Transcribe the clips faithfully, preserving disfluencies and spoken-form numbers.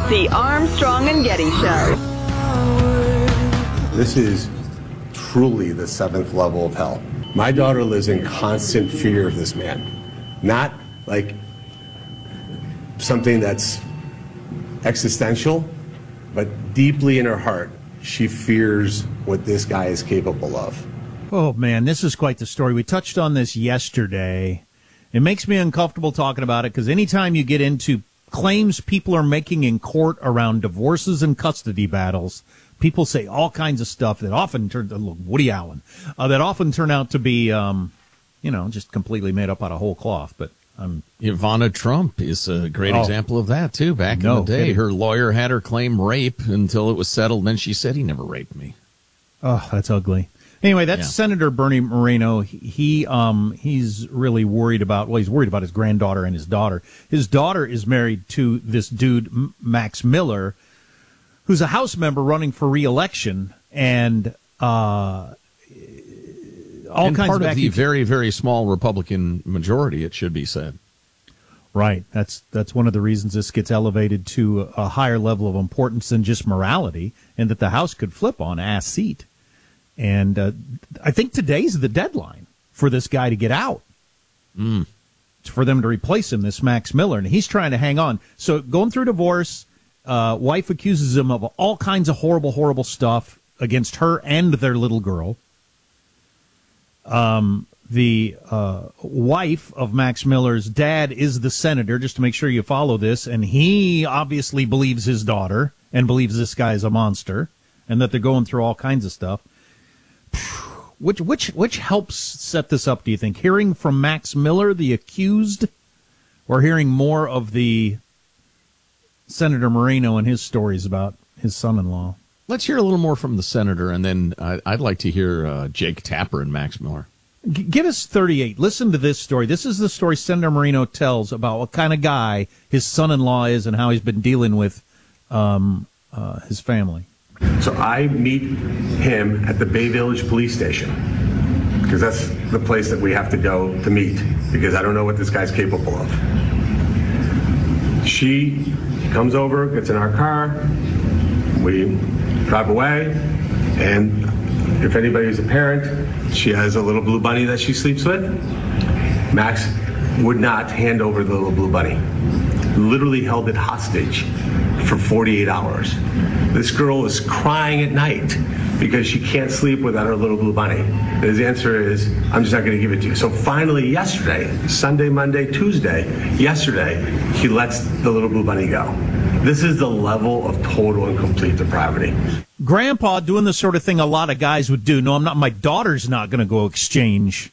The Armstrong and Getty Show. This is truly the seventh level of hell. My daughter lives in constant fear of this man. Not like something that's existential, but deeply in her heart, she fears what this guy is capable of. Oh, man, this is quite the story. We touched on this yesterday. It makes me uncomfortable talking about it because anytime you get into claims people are making in court around divorces and custody battles, people say all kinds of stuff that often turn to look Woody Allen, uh, that often turn out to be, um, you know, just completely made up out of whole cloth. But um, Ivana Trump is a great oh, example of that, too. Back no in the day, kidding. her lawyer had her claim rape until it was settled. Then she said he never raped me. Oh, that's ugly. Anyway, that's Yeah. Senator Bernie Moreno. He, he um he's really worried about, well, he's worried about his granddaughter and his daughter. His daughter is married to this dude, M- Max Miller, who's a House member running for re-election, and uh, all and kinds part of, of the accu- very, very small Republican majority, it should be said. Right. That's that's one of the reasons this gets elevated to a higher level of importance than just morality, and that the House could flip on a seat. And uh, I think today's the deadline for this guy to get out. Mm. For them to replace him, this Max Miller. And he's trying to hang on. So going through divorce, uh, wife accuses him of all kinds of horrible, horrible stuff against her and their little girl. Um, the uh, wife of Max Miller's dad is the senator, just to make sure you follow this. And he obviously believes his daughter and believes this guy is a monster and that they're going through all kinds of stuff. Which which which helps set this up, do you think? Hearing from Max Miller, the accused, or hearing more of the Senator Moreno and his stories about his son-in-law? Let's hear a little more from the senator, and then I, I'd like to hear uh, Jake Tapper and Max Miller. G- give us thirty-eight. Listen to this story. This is the story Senator Moreno tells about what kind of guy his son-in-law is and how he's been dealing with um, uh, his family. So I meet him at the Bay Village Police Station because that's the place that we have to go to meet because I don't know what this guy's capable of. She comes over, gets in our car, we drive away, and if anybody's a parent, she has a little blue bunny that she sleeps with. Max would not hand over the little blue bunny. Literally held it hostage for forty-eight hours. This girl is crying at night because she can't sleep without her little blue bunny. His answer is, I'm just not going to give it to you. So finally yesterday, Sunday, Monday, Tuesday, yesterday, he lets the little blue bunny go. This is the level of total and complete depravity. Grandpa doing the sort of thing a lot of guys would do. No, I'm not. My daughter's not going to go exchange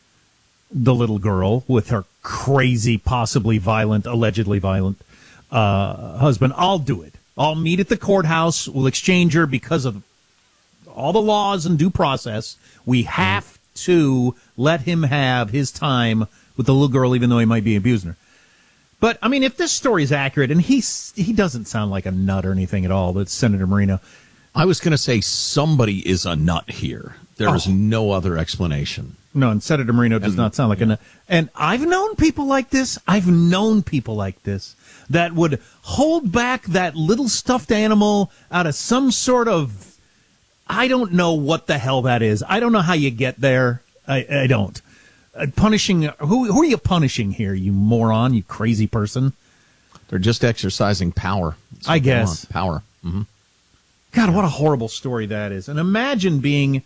the little girl with her crazy, possibly violent, allegedly violent uh, husband. I'll do it. I'll meet at the courthouse. We'll exchange her because of all the laws and due process. We have to let him have his time with the little girl, even though he might be abusing her. But, I mean, if this story is accurate, and he's, he doesn't sound like a nut or anything at all, that's Senator Moreno. I was going to say somebody is a nut here. There Oh. is no other explanation. No, and Senator Moreno does And- not sound like a nut. And I've known people like this. I've known people like this that would hold back that little stuffed animal out of some sort of, I don't know what the hell that is. I don't know how you get there. I, I don't. Uh, punishing, who, who are you punishing here, you moron, you crazy person? They're just exercising power. That's I what they guess. want, power. Mm-hmm. God, what a horrible story that is. And imagine being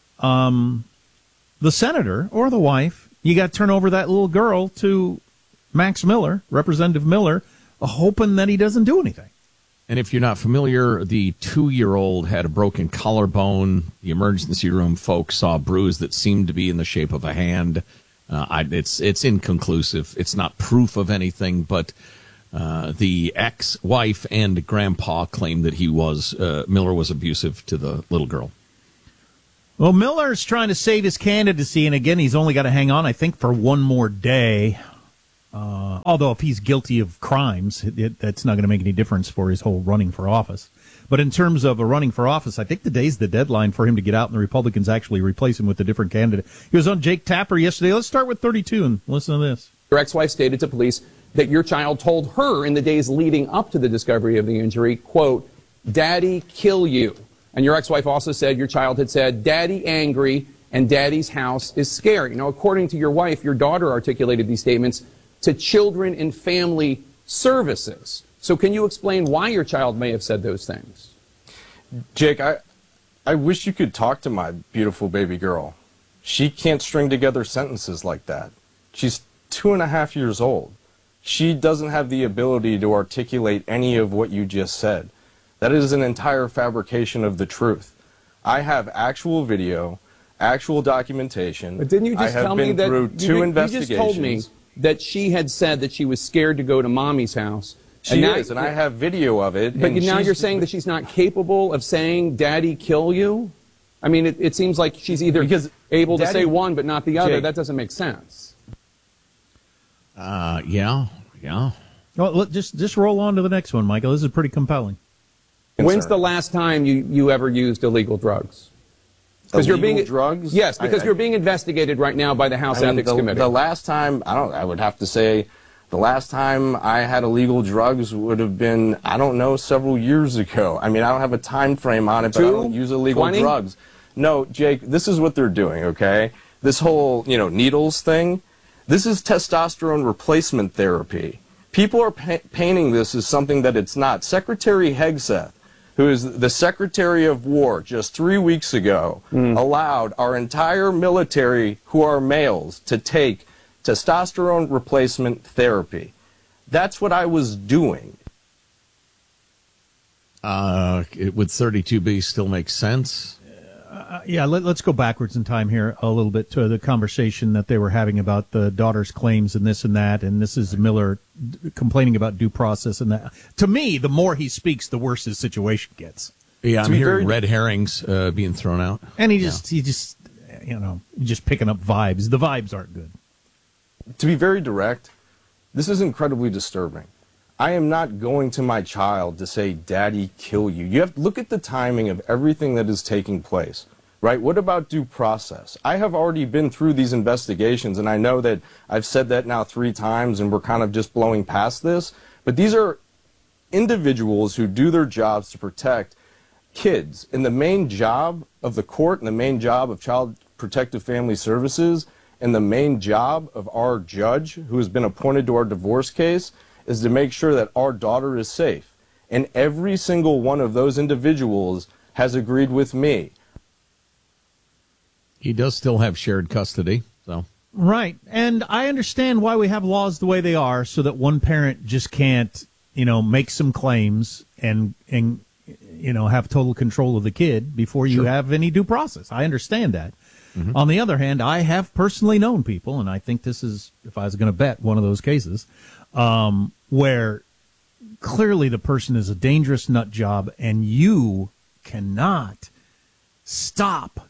um, the senator or the wife. You got to turn over that little girl to Max Miller, Representative Miller, hoping that he doesn't do anything. And if you're not familiar, the two-year-old had a broken collarbone. The emergency room folks saw a bruise that seemed to be in the shape of a hand. Uh, I, it's it's inconclusive. It's not proof of anything, but uh, the ex-wife and grandpa claimed that he was uh, Miller was abusive to the little girl. Well, Miller's trying to save his candidacy, and again, he's only got to hang on, I think, for one more day. Uh, although if he's guilty of crimes, it, it, that's not going to make any difference for his whole running for office. But in terms of a running for office, I think today's the deadline for him to get out and the Republicans actually replace him with a different candidate. He was on Jake Tapper yesterday. Let's start with thirty-two and listen to this. Your ex-wife stated to police that your child told her in the days leading up to the discovery of the injury, quote, "Daddy, kill you." And your ex-wife also said your child had said, "Daddy angry and Daddy's house is scary." Now, according to your wife, your daughter articulated these statements to Children and Family Services. So can you explain why your child may have said those things? Jake, I, I wish you could talk to my beautiful baby girl. She can't string together sentences like that. She's two and a half years old. She doesn't have the ability to articulate any of what you just said. That is an entire fabrication of the truth. I have actual video, actual documentation. But didn't you just I have tell been me that through you, two you investigations. just told me that she had said that she was scared to go to Mommy's house? She and now, is, and I have video of it. But and now she's- you're saying that she's not capable of saying, "Daddy, kill you"? I mean, it, it seems like she's either Because able to Daddy- say one but not the other. Jake. That doesn't make sense. Uh, yeah, yeah. Well, let, just just roll on to the next one, Michael. This is pretty compelling. When's concerned. the last time you, you ever used illegal drugs? Because you're Illegal being drugs? Yes, because I- I- you're being investigated right now by the House I mean, Ethics the, Committee. the last time, I don't, I would have to say, the last time I had illegal drugs would have been, I don't know, several years ago. I mean, I don't have a time frame on it, but I Two? don't use illegal twenty? drugs. No, Jake, this is what they're doing, okay? This whole, you know, needles thing, this is testosterone replacement therapy. People are pa- painting this as something that it's not. Secretary Hegseth, who is the Secretary of War just three weeks ago, Mm. allowed our entire military, who are males, to take testosterone replacement therapy. That's what I was doing. Uh, it, would thirty-two B still make sense? Uh, yeah, let, let's go backwards in time here a little bit to the conversation that they were having about the daughter's claims and this and that, and this is Miller d- complaining about due process and that. To me, the more he speaks, the worse his situation gets. Yeah, I'm be hearing very- red herrings uh, being thrown out. And he just, he just, you know, just picking up vibes. The vibes aren't good. To be very direct, this is incredibly disturbing. I am not going to my child to say, "Daddy, kill you." You have to look at the timing of everything that is taking place, right? What about due process? I have already been through these investigations, and I know that I've said that now three times, and we're kind of just blowing past this. But these are individuals who do their jobs to protect kids. And the main job of the court and the main job of Child Protective Family Services and the main job of our judge, who has been appointed to our divorce case, is to make sure that our daughter is safe. And every single one of those individuals has agreed with me. He does still have shared custody, so. Right. And I understand why we have laws the way they are so that one parent just can't, you know, make some claims and, and you know, have total control of the kid before you Sure. have any due process. I understand that. Mm-hmm. On the other hand, I have personally known people, and I think this is, if I was going to bet, one of those cases, um, where clearly the person is a dangerous nut job and you cannot stop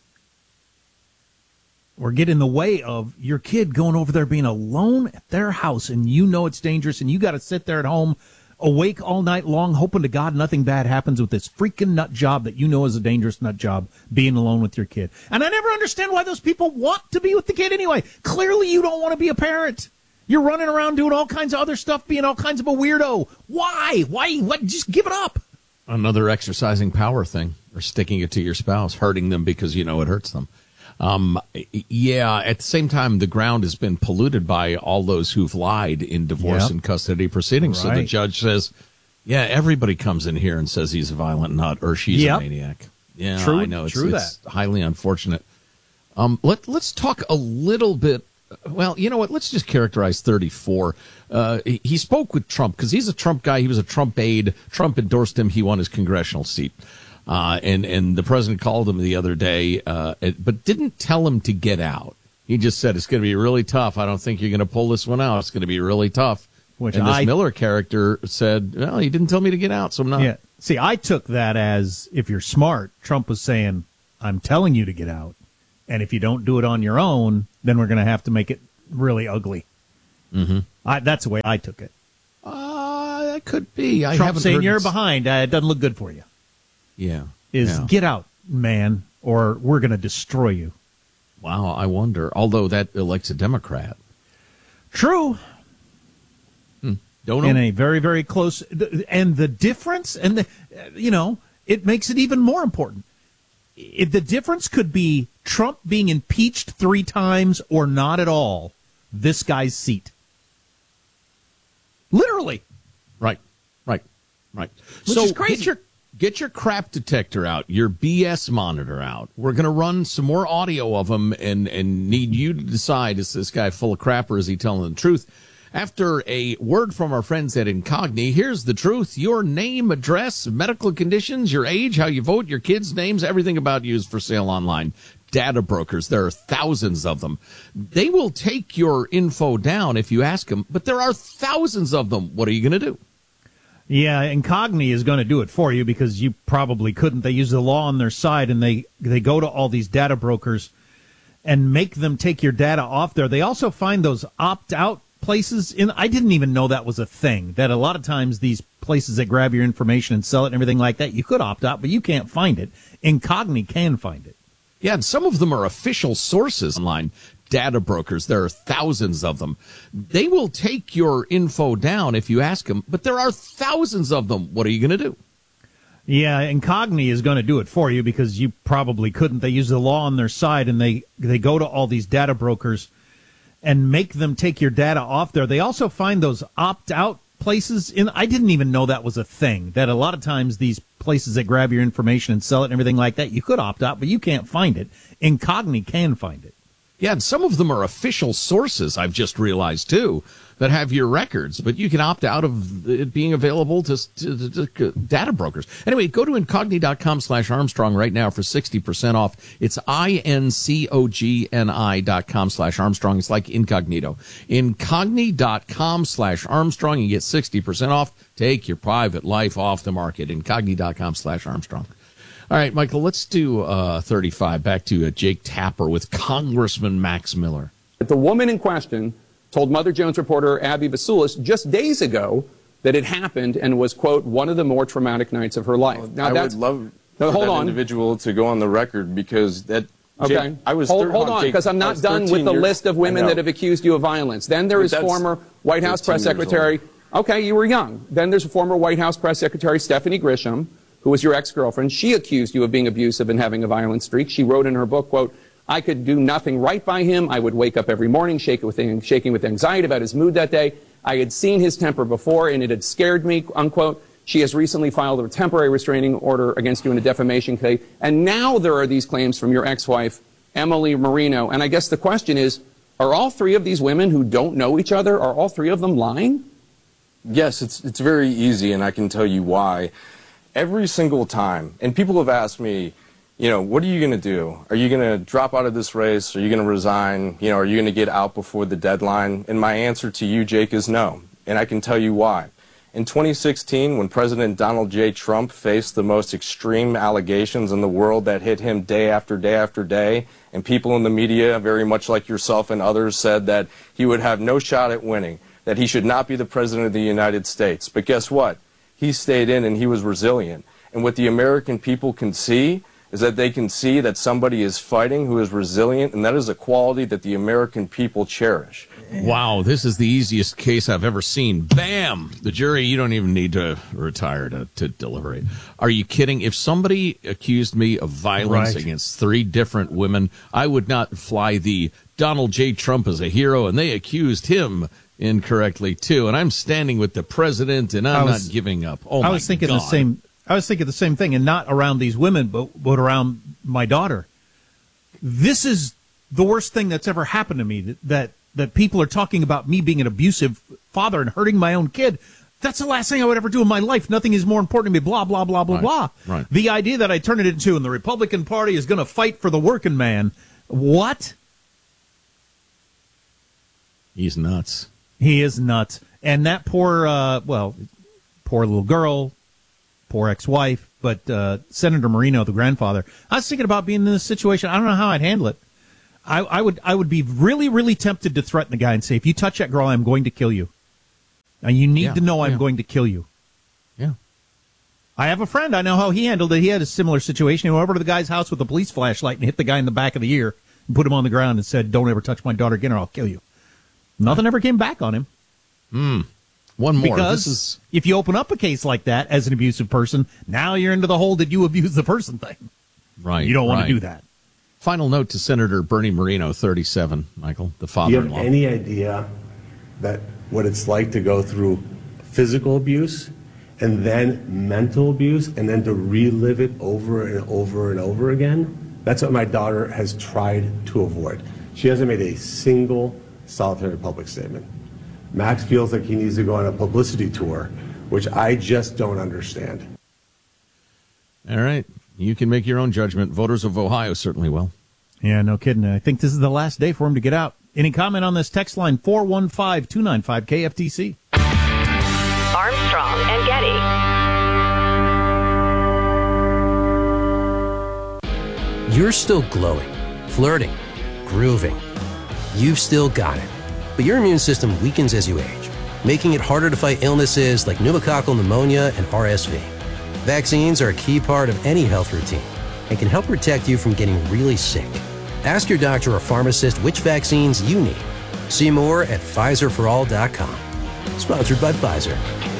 or get in the way of your kid going over there being alone at their house, and you know it's dangerous, and you got to sit there at home awake all night long hoping to God nothing bad happens with this freaking nut job that you know is a dangerous nut job, being alone with your kid. And I never understand why those people want to be with the kid anyway. Clearly you don't want to be a parent. You're running around doing all kinds of other stuff, being all kinds of a weirdo. Why? Why? What? Just give it up. Another exercising power thing, or sticking it to your spouse, hurting them because you know it hurts them. Um, yeah, at the same time, the ground has been polluted by all those who've lied in divorce Yep. and custody proceedings. So the Right. judge says, yeah, everybody comes in here and says he's a violent nut or she's Yep. a maniac. Yeah, True- I know. It's, true it's highly unfortunate. Um, let, let's talk a little bit. Well, you know what? Let's just characterize thirty-four. Uh, he, he spoke with Trump because he's a Trump guy. He was a Trump aide. Trump endorsed him. He won his congressional seat. Uh, and, and the president called him the other day, uh, but didn't tell him to get out. He just said, it's going to be really tough. I don't think you're going to pull this one out. It's going to be really tough. Which and this I- Miller character said, well, he didn't tell me to get out, so I'm not. Yeah. See, I took that as, if you're smart, Trump was saying, I'm telling you to get out. And if you don't do it on your own, then we're going to have to make it really ugly. Mm-hmm. I, that's the way I took it. Uh, that could be. I Trump haven't saying heard you're this- behind, uh, it doesn't look good for you. Yeah. Is yeah. get out, man, or we're going to destroy you. Wow, I wonder. Although that elects a Democrat. True. Don't know. In a very, very close, and the difference, and the, you know, it makes it even more important. If the difference could be Trump being impeached three times or not at all, this guy's seat. Literally. Right, right, right. Which so is crazy. Get your, get your crap detector out, your B S monitor out. We're going to run some more audio of him and, and need you to decide, is this guy full of crap or is he telling the truth? After a word from our friends at Incogni, here's the truth. Your name, address, medical conditions, your age, how you vote, your kids' names, everything about you is for sale online. Data brokers, there are thousands of them. They will take your info down if you ask them, but there are thousands of them. What are you going to do? Yeah, Incogni is going to do it for you because you probably couldn't. They use the law on their side, and they, they go to all these data brokers and make them take your data off there. They also find those opt-out places. In I didn't even know that was a thing, that a lot of times these places that grab your information and sell it and everything like that, you could opt out, but you can't find it. Incogni can find it. Yeah, and some of them are official sources online. Data brokers, there are thousands of them. They will take your info down if you ask them, but there are thousands of them. What are you going to do? Yeah, Incogni is going to do it for you because you probably couldn't. They use the law on their side, and they, they go to all these data brokers and make them take your data off there. They also find those opt-out places. In I didn't even know that was a thing, that a lot of times these places that grab your information and sell it and everything like that, you could opt out, but you can't find it. Incogni can find it. Yeah, and some of them are official sources, I've just realized, too, that have your records, but you can opt out of it being available to, to, to, to data brokers. Anyway, go to Incogni.com slash Armstrong right now for sixty percent off. It's I-N-C-O-G-N-I dot com slash Armstrong. It's like incognito. Incogni.com slash Armstrong. You get sixty percent off. Take your private life off the market. Incogni.com slash Armstrong. All right, Michael, let's do uh, thirty-five. Back to uh, Jake Tapper with Congressman Max Miller. The woman in question told Mother Jones reporter Abby Vasulis just days ago that it happened and was, quote, one of the more traumatic nights of her life. Well, now, I that's, would love no, for hold that on. individual to go on the record because that. Okay. Jake, I was hold, thir- hold on, Jake, because I'm not done with the years, list of women that have accused you of violence. Then there But is that's former White House press fifteen years secretary. Okay, you were young. Then there's a former White House press secretary, Stephanie Grisham, who was your ex-girlfriend. She accused you of being abusive and having a violent streak. She wrote in her book, quote, I could do nothing right by him. I would wake up every morning shaking with, shaking with anxiety about his mood that day. I had seen his temper before, and it had scared me, unquote. She has recently filed a temporary restraining order against you in a defamation case. And now there are these claims from your ex-wife, Emily Marino. And I guess the question is, are all three of these women who don't know each other, are all three of them lying? Yes, it's it's very easy, and I can tell you why. Every single time, and people have asked me, you know, what are you going to do? Are you going to drop out of this race? Are you going to resign? You know, are you going to get out before the deadline? And my answer to you, Jake, is no. And I can tell you why. In twenty sixteen, when President Donald J. Trump faced the most extreme allegations in the world that hit him day after day after day, and people in the media, very much like yourself and others, said that he would have no shot at winning, that he should not be the President of the United States. But guess what? He stayed in and he was resilient. And what the American people can see is that they can see that somebody is fighting who is resilient, and that is a quality that the American people cherish. Wow, this is the easiest case I've ever seen. Bam! The jury, you don't even need to retire to, to deliberate. Are you kidding? If somebody accused me of violence Right. against three different women, I would not fly the Donald J. Trump as a hero, and they accused him incorrectly, too. And I'm standing with the president, and I'm was- not giving up. Oh, I my was thinking God. the same. I was thinking the same thing, and not around these women, but but around my daughter. This is the worst thing that's ever happened to me. That that, that people are talking about me being an abusive father and hurting my own kid. That's the last thing I would ever do in my life. Nothing is more important to me. Blah blah blah blah Right, blah. right. The idea that I turn it into, and the Republican Party is going to fight for the working man. What? He's nuts. He is nuts. And that poor, uh, well, poor little girl, poor ex-wife, but uh, Senator Marino, the grandfather, I was thinking about being in this situation. I don't know how I'd handle it. I, I would I would be really, really tempted to threaten the guy and say, if you touch that girl, I'm going to kill you. And you need Yeah, to know I'm yeah. going to kill you. Yeah. I have a friend. I know how he handled it. He had a similar situation. He went over to the guy's house with a police flashlight and hit the guy in the back of the ear and put him on the ground and said, don't ever touch my daughter again or I'll kill you. Nothing ever came back on him. Hmm. One more. Because this is if you open up a case like that as an abusive person, now you're into the whole did you abuse the person thing. right. You don't want right. to do that. Final note to Senator Bernie Moreno, thirty-seven, Michael, the Do you father-in-law. have any idea that what it's like to go through physical abuse and then mental abuse and then to relive it over and over and over again? That's what my daughter has tried to avoid. She hasn't made a single solitary public statement. Max feels like he needs to go on a publicity tour, which I just don't understand. All right. You can make your own judgment. Voters of Ohio certainly will. Yeah, no kidding. I think this is the last day for him to get out. Any comment on this text line? four one five, two nine five, K F T C. Armstrong and Getty. You're still glowing, flirting, grooving. You've still got it. But your immune system weakens as you age, making it harder to fight illnesses like pneumococcal pneumonia and R S V. Vaccines are a key part of any health routine and can help protect you from getting really sick. Ask your doctor or pharmacist which vaccines you need. See more at Pfizer for all dot com. Sponsored by Pfizer.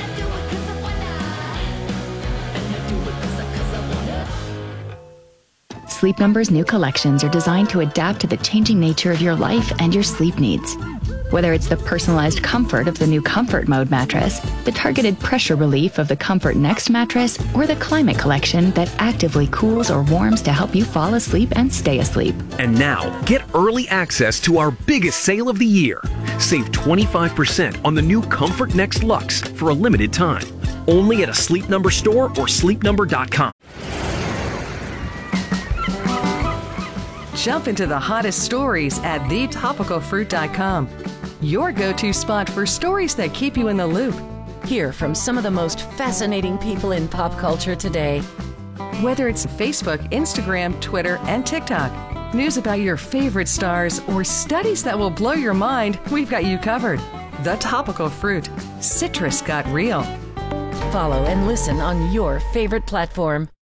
Sleep Number's new collections are designed to adapt to the changing nature of your life and your sleep needs. Whether it's the personalized comfort of the new Comfort Mode mattress, the targeted pressure relief of the Comfort Next mattress, or the Climate Collection that actively cools or warms to help you fall asleep and stay asleep. And now, get early access to our biggest sale of the year. Save twenty-five percent on the new Comfort Next Luxe for a limited time. Only at a Sleep Number store or sleep number dot com. Jump into the hottest stories at the topical fruit dot com. Your go-to spot for stories that keep you in the loop. Hear from some of the most fascinating people in pop culture today. Whether it's Facebook, Instagram, Twitter, and TikTok, news about your favorite stars, or studies that will blow your mind, we've got you covered. The Topical Fruit. Citrus got real. Follow and listen on your favorite platform.